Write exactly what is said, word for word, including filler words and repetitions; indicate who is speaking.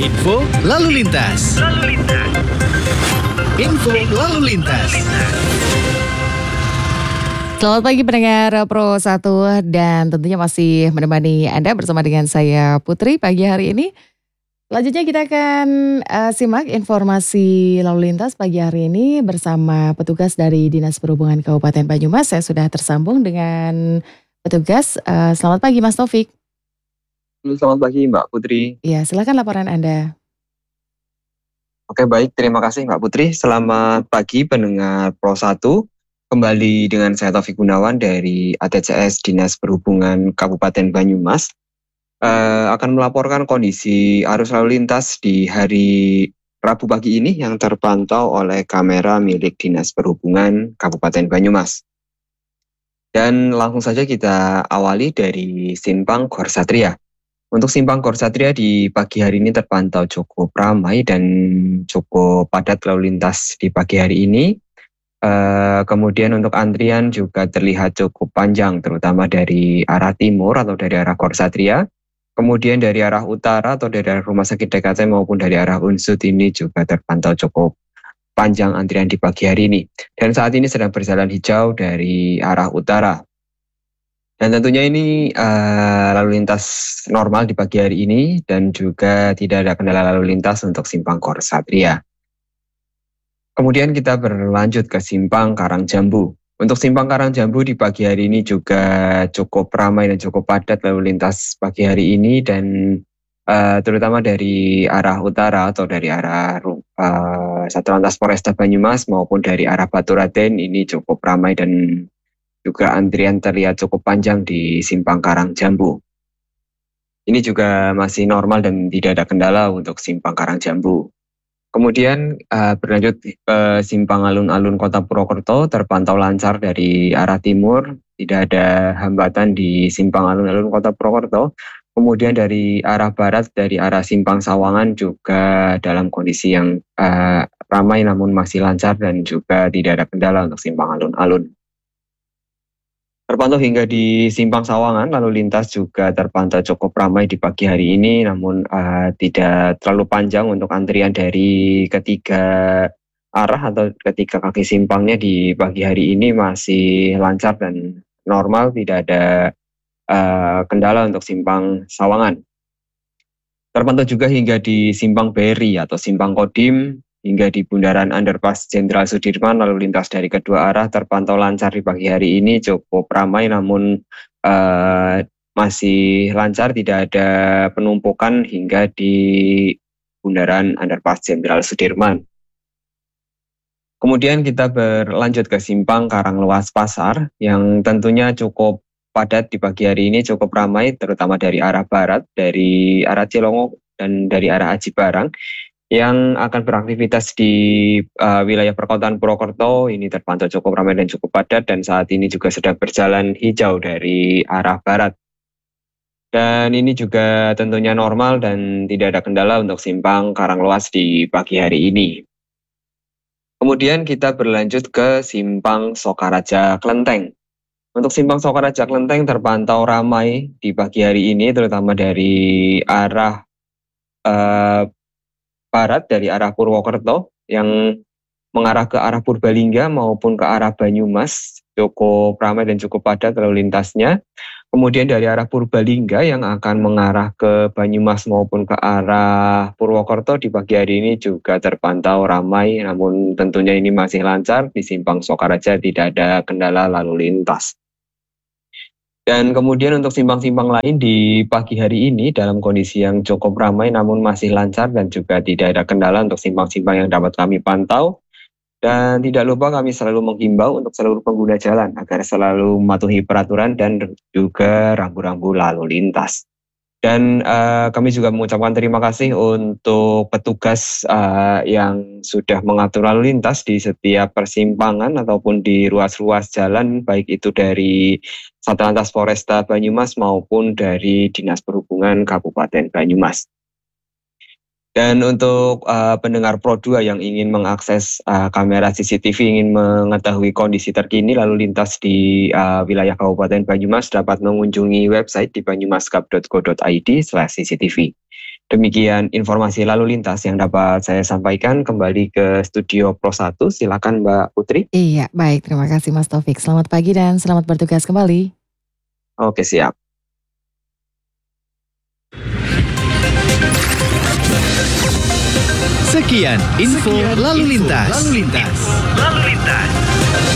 Speaker 1: Info lalu lintas. Lalu lintas. Info lalu lintas.
Speaker 2: Selamat pagi pendengar Pro satu dan tentunya masih menemani Anda bersama dengan saya Putri pagi hari ini. Selanjutnya kita akan uh, simak informasi lalu lintas pagi hari ini bersama petugas dari Dinas Perhubungan Kabupaten Banyumas. Saya sudah tersambung dengan petugas. Uh, selamat pagi Mas Taufik.
Speaker 3: Selamat pagi Mbak Putri.
Speaker 2: Ya, silakan laporan Anda.
Speaker 3: Oke baik, terima kasih Mbak Putri. Selamat pagi pendengar Pro satu. Kembali dengan saya Taufik Gunawan dari A T C S Dinas Perhubungan Kabupaten Banyumas. Uh, akan melaporkan kondisi arus lalu lintas di hari Rabu pagi ini yang terpantau oleh kamera milik Dinas Perhubungan Kabupaten Banyumas. Dan langsung saja kita awali dari Simpang Gor Satria. Untuk Simpang Gor Satria di pagi hari ini terpantau cukup ramai dan cukup padat lalu lintas di pagi hari ini. Uh, kemudian untuk antrian juga terlihat cukup panjang, terutama dari arah timur atau dari arah Gor Satria. Kemudian dari arah utara atau dari arah Rumah Sakit D K T maupun dari arah Unsud ini juga terpantau cukup panjang antrian di pagi hari ini. Dan saat ini sedang berjalan hijau dari arah utara. Dan tentunya ini uh, lalu lintas normal di pagi hari ini dan juga tidak ada kendala lalu lintas untuk Simpang Gor Satria. Kemudian kita berlanjut ke Simpang Karangjambu. Untuk Simpang Karangjambu di pagi hari ini juga cukup ramai dan cukup padat lalu lintas pagi hari ini dan uh, terutama dari arah utara atau dari arah uh, Satlantas Polresta Banyumas maupun dari arah Baturaden ini cukup ramai dan juga antrian terlihat cukup panjang di Simpang Karangjambu. Ini juga masih normal dan tidak ada kendala untuk Simpang Karangjambu. Kemudian uh, berlanjut ke uh, Simpang Alun-Alun Kota Purwokerto terpantau lancar dari arah timur, tidak ada hambatan di Simpang Alun-Alun Kota Purwokerto. Kemudian dari arah barat, dari arah Simpang Sawangan juga dalam kondisi yang uh, ramai namun masih lancar dan juga tidak ada kendala untuk Simpang Alun-Alun. Terpantau hingga di Simpang Sawangan, lalu lintas juga terpantau cukup ramai di pagi hari ini, namun uh, tidak terlalu panjang untuk antrian dari ketiga arah atau ketiga kaki simpangnya di pagi hari ini masih lancar dan normal, tidak ada uh, kendala untuk Simpang Sawangan. Terpantau juga hingga di Simpang Beri atau Simpang Kodim, hingga di Bundaran Underpass Jenderal Sudirman, lalu lintas dari kedua arah terpantau lancar di pagi hari ini, cukup ramai namun uh, masih lancar, tidak ada penumpukan hingga di Bundaran Underpass Jenderal Sudirman. Kemudian kita berlanjut ke Simpang Karanglewas Pasar yang tentunya cukup padat di pagi hari ini, cukup ramai terutama dari arah barat, dari arah Cilongo dan dari arah Aji Barang yang akan beraktivitas di uh, wilayah perkotaan Purwokerto. Ini terpantau cukup ramai dan cukup padat dan saat ini juga sedang berjalan hijau dari arah barat. Dan ini juga tentunya normal dan tidak ada kendala untuk Simpang Karanglewas di pagi hari ini. Kemudian kita berlanjut ke Simpang Sokaraja Klenteng. Untuk Simpang Sokaraja Klenteng terpantau ramai di pagi hari ini, terutama dari arah uh, barat, dari arah Purwokerto yang mengarah ke arah Purbalingga maupun ke arah Banyumas cukup ramai dan cukup padat lalu lintasnya. Kemudian dari arah Purbalingga yang akan mengarah ke Banyumas maupun ke arah Purwokerto di pagi hari ini juga terpantau ramai, namun tentunya ini masih lancar. Di Simpang Sokaraja tidak ada kendala lalu lintas. Dan kemudian untuk simpang-simpang lain di pagi hari ini dalam kondisi yang cukup ramai namun masih lancar dan juga tidak ada kendala untuk simpang-simpang yang dapat kami pantau. Dan tidak lupa kami selalu menghimbau untuk seluruh pengguna jalan agar selalu mematuhi peraturan dan juga rambu-rambu lalu lintas. Dan uh, kami juga mengucapkan terima kasih untuk petugas uh, yang sudah mengatur lalu lintas di setiap persimpangan ataupun di ruas-ruas jalan, baik itu dari Satlantas Polresta Banyumas maupun dari Dinas Perhubungan Kabupaten Banyumas. Dan untuk uh, pendengar Pro dua yang ingin mengakses uh, kamera C C T V, ingin mengetahui kondisi terkini lalu lintas di uh, wilayah Kabupaten Banyumas, dapat mengunjungi website di banyumaskap dot go dot i d slash c c t v. Demikian informasi lalu lintas yang dapat saya sampaikan. Kembali ke studio Pro satu, silakan Mbak Putri.
Speaker 2: Iya, baik. Terima kasih Mas Taufik. Selamat pagi dan selamat bertugas kembali.
Speaker 3: Oke, siap.
Speaker 1: Sekian info lalu lintas. Lalu lintas. Lalu lintas.